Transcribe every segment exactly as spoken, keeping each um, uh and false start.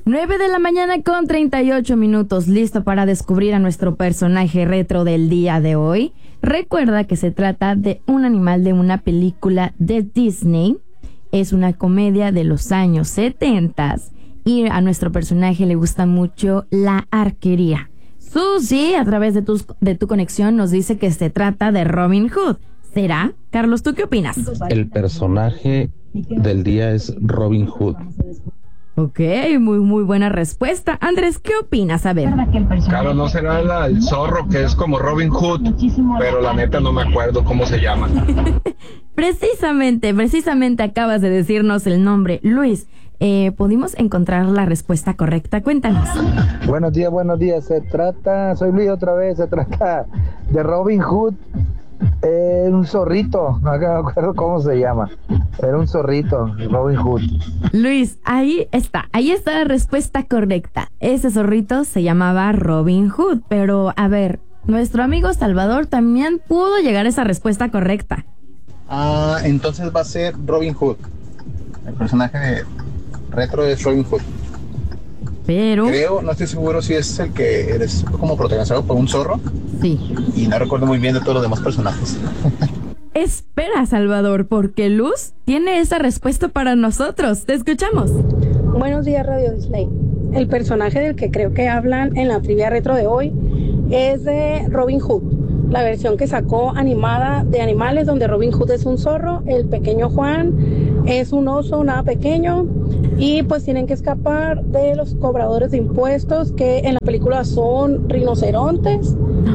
nueve de la mañana con treinta y ocho minutos, listo para descubrir a nuestro personaje retro del día de hoy. Recuerda que se trata de un animal de una película de Disney. Es una comedia de los años setenta y a nuestro personaje le gusta mucho la arquería. Susi, a través de, tus, de tu conexión, nos dice que se trata de Robin Hood. ¿Será? Carlos, ¿tú qué opinas? El personaje del día es Robin Hood. Ok, muy muy buena respuesta. Andrés, ¿qué opinas? A ver. Claro, no será la, el zorro que es como Robin Hood, pero la neta no me acuerdo cómo se llama. Precisamente, precisamente acabas de decirnos el nombre. Luis, eh, ¿pudimos encontrar la respuesta correcta? Cuéntanos. Buenos días, buenos días. Se trata, soy Luis otra vez, se trata de Robin Hood. Era un zorrito, no me acuerdo cómo se llama. Era un zorrito, Robin Hood. Luis, ahí está, ahí está la respuesta correcta. Ese zorrito se llamaba Robin Hood, pero a ver, nuestro amigo Salvador también pudo llegar a esa respuesta correcta. Ah, entonces va a ser Robin Hood. El personaje de retro es Robin Hood. Pero... creo, no estoy seguro si es el que eres como protagonizado por un zorro. Sí. Y no recuerdo muy bien de todos los demás personajes. Espera, Salvador, porque Luz tiene esa respuesta para nosotros. Te escuchamos. Buenos días, Radio Disney. El personaje del que creo que hablan en la trivia retro de hoy es de Robin Hood. La versión que sacó animada de animales, donde Robin Hood es un zorro, el pequeño Juan es un oso nada pequeño, y pues tienen que escapar de los cobradores de impuestos, que en la película son rinocerontes,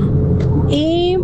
y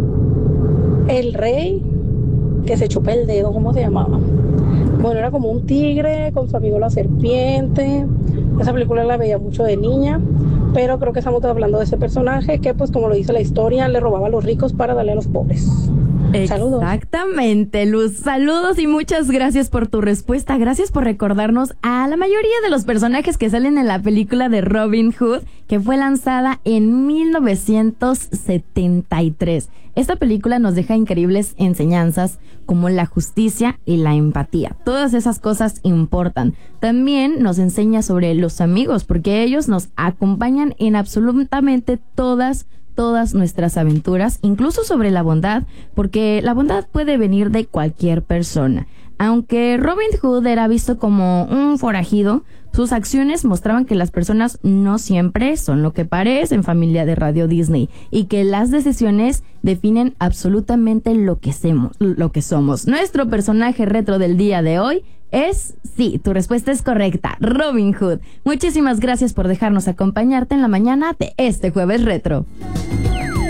el rey que se chupa el dedo, ¿cómo se llamaba? Bueno, era como un tigre con su amigo la serpiente. Esa película la veía mucho de niña, pero creo que estamos hablando de ese personaje que, pues como lo dice la historia, le robaba a los ricos para darle a los pobres. Saludos. Exactamente, Luz. Saludos y muchas gracias por tu respuesta. Gracias por recordarnos a la mayoría de los personajes que salen en la película de Robin Hood, que fue lanzada en mil novecientos setenta y tres. Esta película nos deja increíbles enseñanzas como la justicia y la empatía. Todas esas cosas importan. También nos enseña sobre los amigos, porque ellos nos acompañan en absolutamente todas todas nuestras aventuras, incluso sobre la bondad, porque la bondad puede venir de cualquier persona. Aunque Robin Hood era visto como un forajido, sus acciones mostraban que las personas no siempre son lo que parecen, familia de Radio Disney, y que las decisiones definen absolutamente lo que somos, lo que somos. Nuestro personaje retro del día de hoy es, sí, tu respuesta es correcta, Robin Hood. Muchísimas gracias por dejarnos acompañarte en la mañana de este jueves retro.